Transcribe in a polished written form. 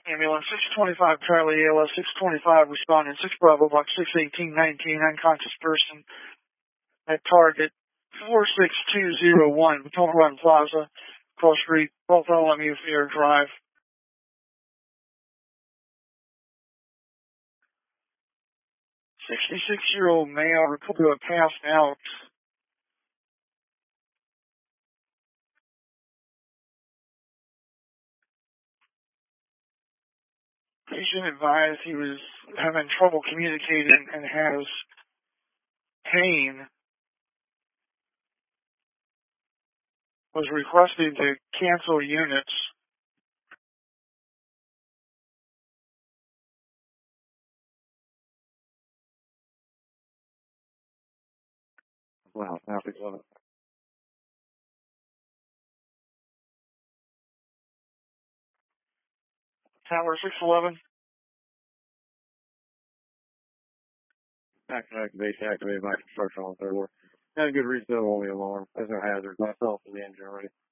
Ambulance 625 Charlie ALS 625 responding 6 Bravo Box 61819 unconscious person at target 46201 Potomac Run Plaza, Cross Street, Bartholomew Fair Drive. 66-year-old male reported to have passed out. Patient advised he was having trouble communicating and has pain. Was requested to cancel units. Wow, happy to love it. Tower 611. Activated by construction on the third floor. Had a good reset on the alarm. There's no hazards. Myself and the engine already.